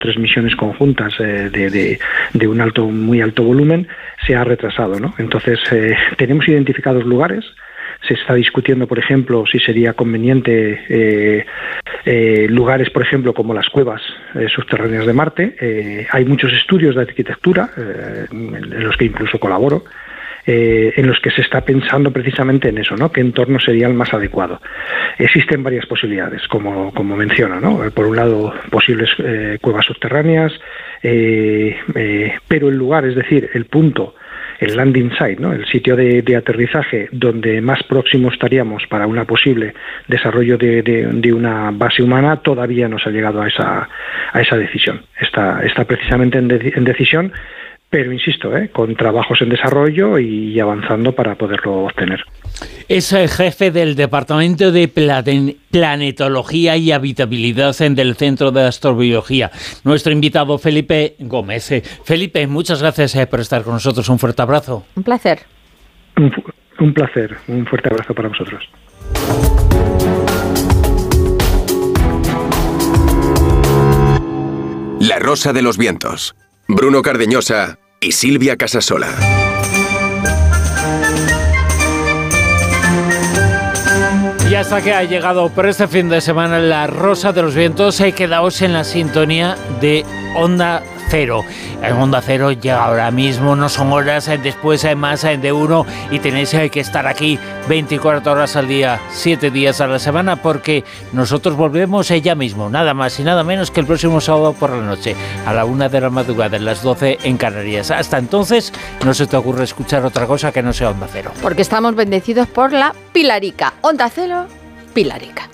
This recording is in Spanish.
3 misiones conjuntas de un muy alto volumen, se ha retrasado, ¿no? Entonces, tenemos identificados lugares. Se está discutiendo, por ejemplo, si sería conveniente lugares, por ejemplo, como las cuevas subterráneas de Marte. Hay muchos estudios de arquitectura, en los que incluso colaboro, en los que se está pensando precisamente en eso, ¿no? ¿Qué entorno sería el más adecuado? Existen varias posibilidades, como menciono, ¿no? Por un lado, posibles cuevas subterráneas, pero el lugar, es decir, el punto, el landing site, ¿no? El sitio de aterrizaje donde más próximo estaríamos para un posible desarrollo de una base humana, todavía no se ha llegado a esa decisión. Está precisamente en decisión, pero insisto, con trabajos en desarrollo y avanzando para poderlo obtener. Es el jefe del Departamento de Planetología y Habitabilidad del Centro de Astrobiología, nuestro invitado Felipe Gómez. Felipe, muchas gracias por estar con nosotros. Un fuerte abrazo. Un placer. Un placer. Un fuerte abrazo para vosotros. La Rosa de los Vientos. Bruno Cardeñosa y Silvia Casasola. Y hasta que ha llegado por este fin de semana La Rosa de los Vientos, quedaos en la sintonía de Onda Cero. En Onda Cero llega ahora mismo, no son horas, después hay más de uno y tenéis que estar aquí 24 horas al día, 7 días a la semana, porque nosotros volvemos ya mismo, nada más y nada menos que el próximo sábado por la noche, a la 1 de la madrugada, en las 12 en Canarias. Hasta entonces, no se te ocurre escuchar otra cosa que no sea Onda Cero. Porque estamos bendecidos por la Pilarica. Onda Cero, Pilarica.